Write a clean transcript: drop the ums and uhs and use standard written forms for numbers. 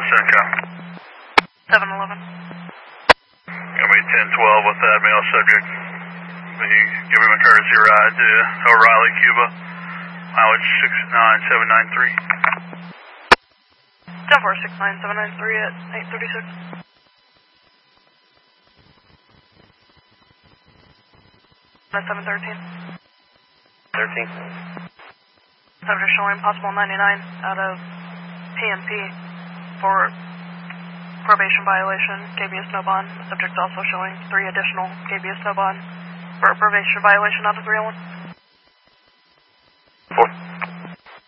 Simcoe. 711. Gonna be 1012 with that male subject. Give him a courtesy ride to O'Reilly, Cuba. Mileage 69793. 10-4, 69793 at 836. That's 713. 13. Subject showing possible 99 out of PMP for probation violation, KBS no bond. Subject also showing 3 additional KBS no bond for a probation violation out of 301.